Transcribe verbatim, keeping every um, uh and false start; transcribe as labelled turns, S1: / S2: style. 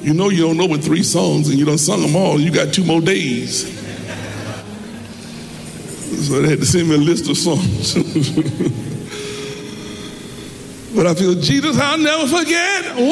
S1: You know you don't know but three songs and you done sung them all. You got two more days. So they had to send me a list of songs. But I feel, Jesus, I'll never forget.